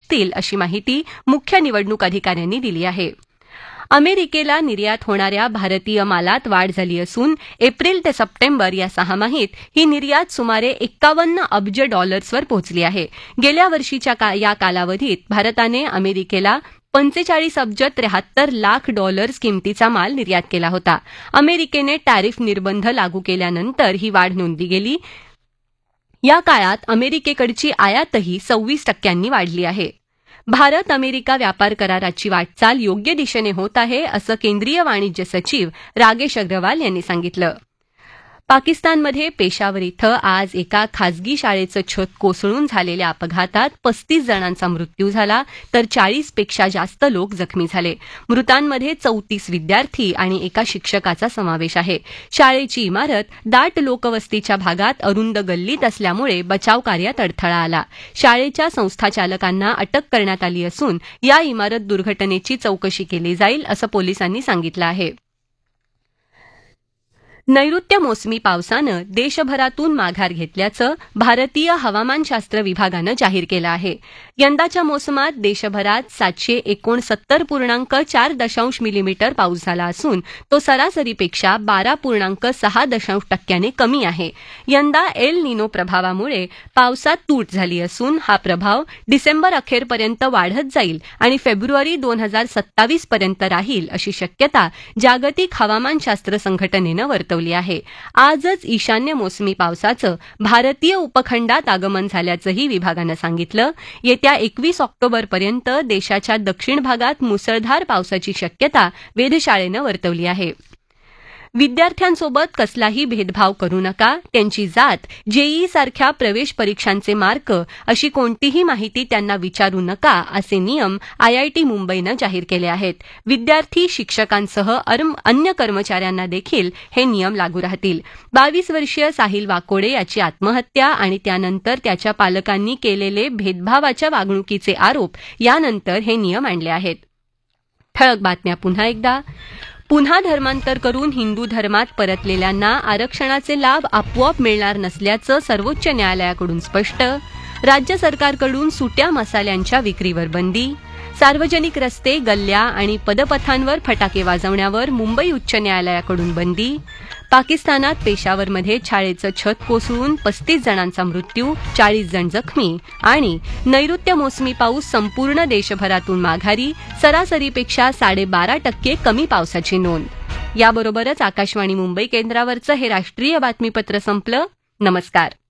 असतील अशी माहिती मुख्य निवडणूक अधिकाऱ्यांनी दिली आहे. अमेरिकेला निर्यात होणाऱ्या भारतीय मालात वाढ झाली असून एप्रिल ते सप्टेंबर या सहामाहीत ही निर्यात सुमारे $51 अब्ज वर पोहोचली आहे. गेल्या वर्षीच्या या कालावधीत भारताने अमेरिकेला $45 अब्ज $73 लाख किमतीचा माल निर्यात केला होता. अमेरिकेने टॅरिफ निर्बंध लागू केल्यानंतर ही वाढ नोंदली गेली. या काळात अमेरिकेकडची आयातही 26% वाढली आहे. भारत अमेरिका व्यापार कराराची वाटचाल योग्य दिशेने होत आहे असं केंद्रीय वाणिज्य सचिव रागेश अग्रवाल यांनी सांगितलं. पाकिस्तानमध्ये पेशावर इथं आज एका खासगी शाळेचं छत कोसळून झालेल्या अपघातात 35 जणांचा मृत्यू झाला तर 40 पेक्षा जास्त लोक जखमी झाले. मृतांमध्ये 34 विद्यार्थी आणि एका शिक्षकाचा समावेश आहे. शाळेची इमारत दाट लोकवस्तीच्या भागात अरुंद गल्लीत असल्यामुळे बचाव कार्यात अडथळा आला. शाळेच्या संस्थाचालकांना अटक करण्यात आली असून या इमारत दुर्घटनेची चौकशी केली जाईल असं पोलिसांनी सांगितलं आहे. नैऋत्य मोसमी पावसानं देशभरातून माघार घेतल्याचं भारतीय हवामानशास्त्र विभागानं जाहीर केलं आहे. यंदाच्या मोसमात देशभरात 769.4 मिलीमीटर पाऊस झाला असून तो सरासरीपेक्षा 12.6% कमी आहे. यंदा एल निनो प्रभावामुळे पावसात तूट झाली असून हा प्रभाव डिसेंबर अखेरपर्यंत वाढत जाईल आणि फेब्रुवारी 2027 पर्यंत राहील अशी शक्यता जागतिक हवामानशास्त्र संघटनेनं वर्तवली आहे. आजच ईशान्य मोसमी पावसाचं भारतीय उपखंडात आगमन झाल्याचंही विभागानं सांगितलं. येत्या 21 ऑक्टोबरपर्यंत देशाच्या दक्षिण भागात मुसळधार पावसाची शक्यता वेधशाळेनं वर्तवली आहे. विद्यार्थ्यांसोबत कसलाही भेदभाव करू नका, त्यांची जात, जेईई सारख्या प्रवेश परीक्षांचे मार्क अशी कोणतीही माहिती त्यांना विचारू नका असे नियम आयआयटी मुंबईनं जाहीर केले आहेत. विद्यार्थी, शिक्षकांसह अन्य कर्मचाऱ्यांना देखील हे नियम लागू राहतील. 22 वर्षीय साहिल वाकोडे याची आत्महत्या आणि त्यानंतर त्याच्या पालकांनी केलेले भेदभावाच्या वागणुकीचे आरोप यानंतर हे नियम आणले आहेत. ठळक बातम्या पुन्हा एकदा. पुन्हा धर्मांतर करून हिंदू धर्मात परतलेल्यांना आरक्षणाचे लाभ आपोआप मिळणार नसल्याचं सर्वोच्च न्यायालयाकडून स्पष्ट. राज्य सरकारकडून सुट्या मसाल्यांच्या विक्रीवर बंदी. सार्वजनिक रस्ते, गल्ल्या आणि पदपथांवर फटाके वाजवण्यावर मुंबई उच्च न्यायालयाकडून बंदी. पाकिस्तानात पेशावरमध्ये शाळेचं छत कोसळून 35 जणांचा मृत्यू, 40 जण जखमी. आणि नैऋत्य मोसमी पाऊस संपूर्ण देशभरातून माघारी, सरासरीपेक्षा 12.5% कमी पावसाची नोंद. याबरोबरच आकाशवाणी मुंबई केंद्रावरचं हे राष्ट्रीय बातमीपत्र संपलं. नमस्कार.